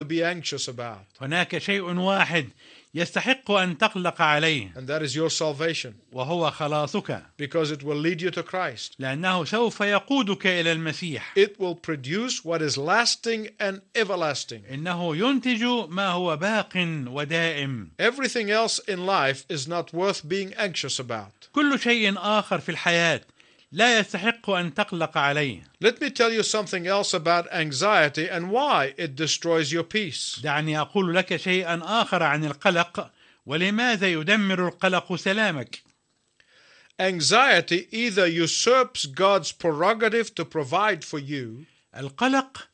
be anxious about. هناك شيء واحد يستحق أن تقلق عليه، And that is your salvation. وهو خلاصك، Because it will lead you to Christ. لأنه سوف يقودك إلى المسيح. It will produce what is lasting and everlasting. إنه ينتج ما هو باق ودائم. Everything else in life is not worth being anxious about. كل شيء آخر في الحياة لا يستحق أن تقلق عليه. Let me tell you something else about anxiety and why it destroys your peace. دعني أقول لك شيئا آخر عن القلق ولماذا يدمر القلق سلامك. Anxiety either usurps God's prerogative to provide for you. القلق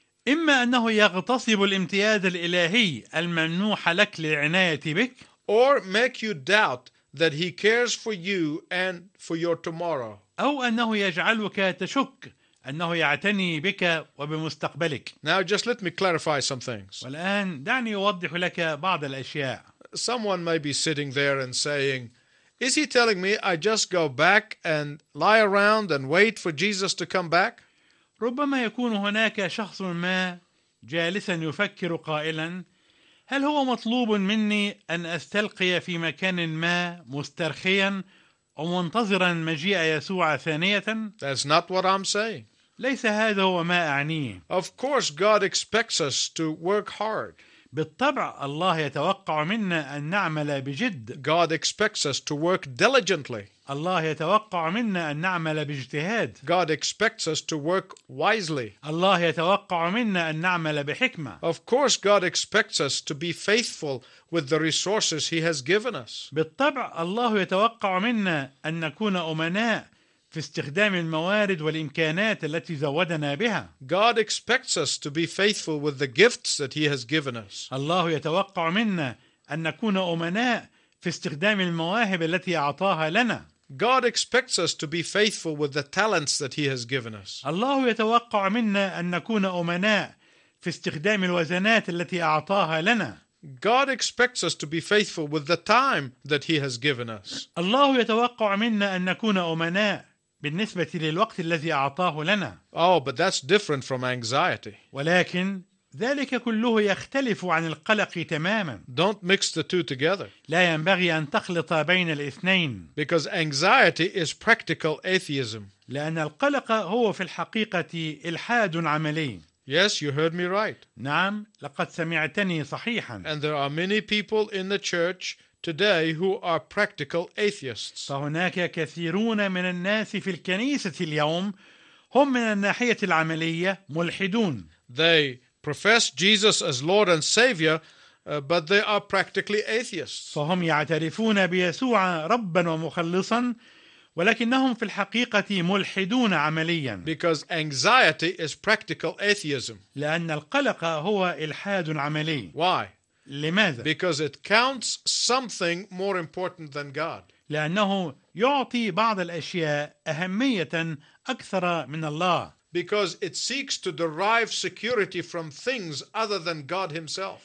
إما أنه يغتصب الامتياز الإلهي الممنوح لك للعناية بك، Or make you doubt that He cares for you and for your tomorrow. أو أنه يجعلك تشك أنه يعتني بك وبمستقبلك. Now just let me clarify some things. والآن دعني أوضح لك بعض الأشياء. Someone may be sitting there and saying, is he telling me I just go back and lie around and wait for Jesus to come back? ربما يكون هناك شخص ما جالسا يفكر قائلا: هل هو مطلوب مني أن أستلقي في مكان ما مسترخيا ومنتظرا مجيء يسوع ثانية؟ That's not what I'm saying. ليس هذا هو ما أعنيه. Of course God expects us to work hard. بالطبع الله يتوقع منا أن نعمل بجد. God expects us to work diligently. الله يتوقع منا أن نعمل باجتهاد. God expects us to work wisely. الله يتوقع منا أن نعمل بحكمة. Of course God expects us to be faithful with the resources He has given us. بالطبع الله يتوقع منا أن نكون أمناء في استخدام الموارد والإمكانات التي زودنا بها. God expects us to be faithful with the gifts that He has given us. الله يتوقع منا أن نكون أمناء في استخدام المواهب التي أعطاها لنا. God expects us to be faithful with the talents that He has given us. الله يتوقع منا أن نكون أمناء في استخدام الوزنات التي أعطاها لنا. God expects us to be faithful with the time that He has given us. الله يتوقع منا أن نكون أمناء بالنسبة للوقت الذي أعطاه لنا. Oh, but that's different from anxiety. ولكن ذلك كله يختلف عن القلق تماما. Don't mix the two together. لا ينبغي أن تخلط بين الاثنين. Because anxiety is practical atheism. لأن القلق هو في الحقيقة إلحاد عملي. Yes, you heard me right. نعم، لقد سمعتني صحيحا. And there are many people in the church today who are practical atheists. فهناك كثيرون من الناس في الكنيسة اليوم هم من الناحية العملية ملحدون. They profess Jesus as Lord and Savior, but they are practically atheists. فهم يعترفون بيسوع ربا ومخلصا، ولكنهم في الحقيقة ملحدون عمليا. Because anxiety is practical atheism. لأن القلق هو إلحاد عملي. Why? لماذا؟ Because it counts something more important than God. لأنه يعطي بعض الأشياء أهمية أكثر من الله. Because it seeks to derive security from things other than God Himself.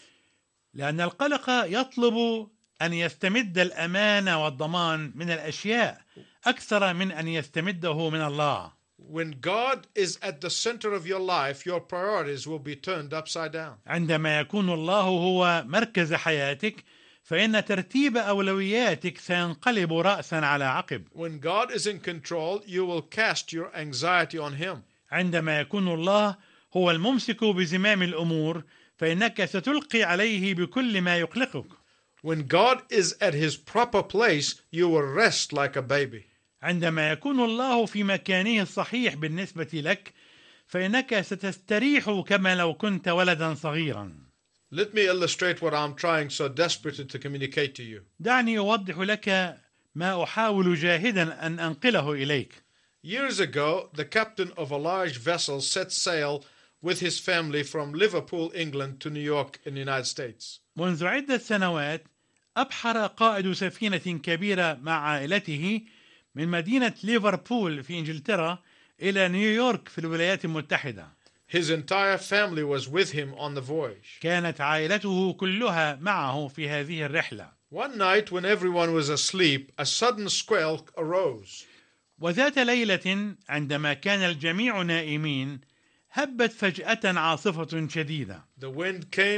لأن القلق يطلب أن يستمد الأمان والضمان من الأشياء أكثر من أن يستمده من الله. When God is at the center of your life, your priorities will be turned upside down. عندما يكون الله هو مركز حياتك، فإن ترتيب أولوياتك سينقلب رأسا على عقب. When God is in control, you will cast your anxiety on Him. عندما يكون الله هو الممسك بزمام الأمور، فإنك ستلقي عليه بكل ما يقلقك. When God is at His proper place, you will rest like a baby. عندما يكون الله في مكانه الصحيح بالنسبة لك، فإنك ستستريح كما لو كنت ولدا صغيرا. Let me illustrate what I'm trying so desperately to communicate to you. دعني أوضح لك ما أحاول جاهدا أن أنقله إليك. Years ago, the captain of a large vessel set sail with his family from Liverpool, England to New York in the United States. منذ عدة سنوات أبحر قائد سفينة كبيرة مع عائلته من مدينة ليفربول في إنجلترا إلى نيويورك في الولايات المتحدة. His entire family was with him on the voyage. كانت عائلته كلها معه في هذه الرحلة. One night when everyone was asleep, a sudden squall arose. وذات ليلة عندما كان الجميع نائمين، هبت فجأة عاصفة شديدة. The wind came